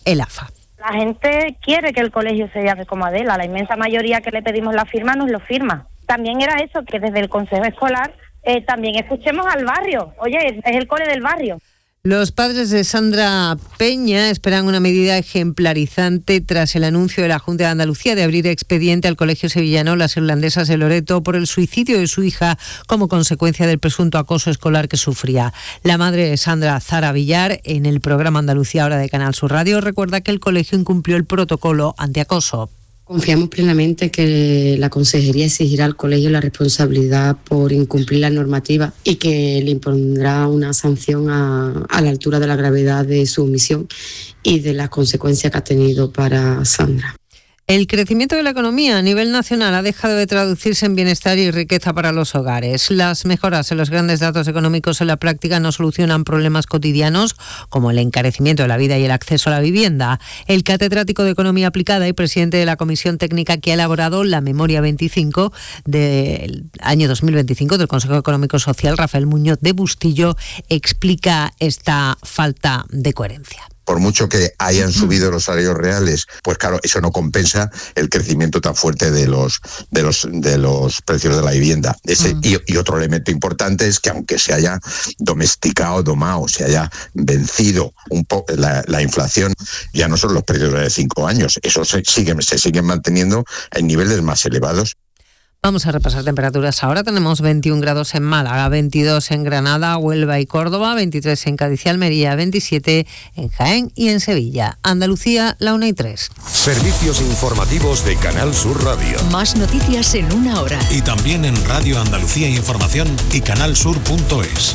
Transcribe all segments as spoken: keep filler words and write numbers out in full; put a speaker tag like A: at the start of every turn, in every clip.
A: el A F A.
B: La gente quiere que el colegio se llame como Adela, la inmensa mayoría que le pedimos la firma nos lo firma. También era eso, que desde el consejo escolar eh, también escuchemos al barrio. Oye, es, es el cole del barrio.
A: Los padres de Sandra Peña esperan una medida ejemplarizante tras el anuncio de la Junta de Andalucía de abrir expediente al Colegio Sevillano Las Irlandesas de Loreto por el suicidio de su hija como consecuencia del presunto acoso escolar que sufría. La madre de Sandra, Zara Villar, en el programa Andalucía Ahora de Canal Sur Radio, recuerda que el colegio incumplió el protocolo antiacoso.
C: Confiamos plenamente que la Consejería exigirá al colegio la responsabilidad por incumplir la normativa y que le impondrá una sanción a, a la altura de la gravedad de su omisión y de las consecuencias que ha tenido para Sandra.
A: El crecimiento de la economía a nivel nacional ha dejado de traducirse en bienestar y riqueza para los hogares. Las mejoras en los grandes datos económicos en la práctica no solucionan problemas cotidianos como el encarecimiento de la vida y el acceso a la vivienda. El catedrático de Economía Aplicada y presidente de la Comisión Técnica que ha elaborado la Memoria veinticinco del año dos mil veinticinco del Consejo Económico Social, Rafael Muñoz de Bustillo, explica esta falta de coherencia.
D: Por mucho que hayan subido los salarios reales, pues claro, eso no compensa el crecimiento tan fuerte de los de los de los precios de la vivienda. Ese, mm. y, y otro elemento importante es que aunque se haya domesticado, domado, se haya vencido un poco la, la inflación, ya no son los precios de cinco años, esos se siguen, se siguen manteniendo en niveles más elevados.
A: Vamos a repasar temperaturas. Ahora tenemos veintiún grados en Málaga, veintidós en Granada, Huelva y Córdoba, veintitrés en Cádiz y Almería, veintisiete en Jaén y en Sevilla. Andalucía, la una y tres.
E: Servicios informativos de Canal Sur Radio.
F: Más noticias en una hora.
E: Y también en Radio Andalucía Información y canalsur punto es.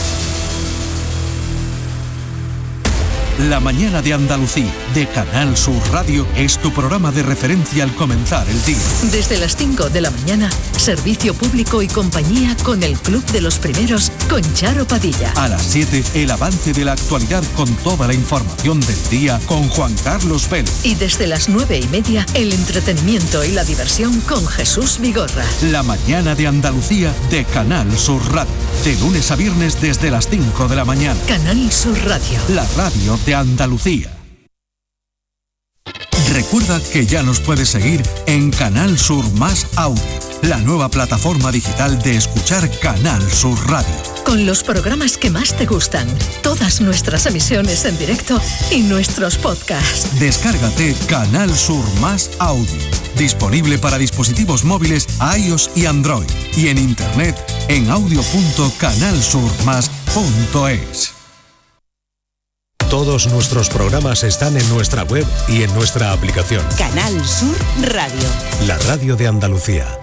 E: La mañana de Andalucía, de Canal Sur Radio, es tu programa de referencia al comenzar el día.
F: Desde las cinco de la mañana, servicio público y compañía con el Club de los Primeros, con Charo Padilla.
E: A las siete, el avance de la actualidad con toda la información del día con Juan Carlos Vélez.
F: Y desde las nueve y media, el entretenimiento y la diversión con Jesús Vigorra.
E: La mañana de Andalucía, de Canal Sur Radio. De lunes a viernes desde las cinco de la mañana.
F: Canal Sur Radio.
E: La radio de Andalucía. Recuerda que ya nos puedes seguir en Canal Sur Más Audio, la nueva plataforma digital de escuchar Canal Sur Radio.
F: Con los programas que más te gustan, todas nuestras emisiones en directo y nuestros podcasts.
E: Descárgate Canal Sur Más Audio, disponible para dispositivos móviles iOS y Android, y en internet en audio punto canal sur más punto es.
G: Todos nuestros programas están en nuestra web y en nuestra aplicación.
H: Canal Sur Radio.
G: La radio de Andalucía.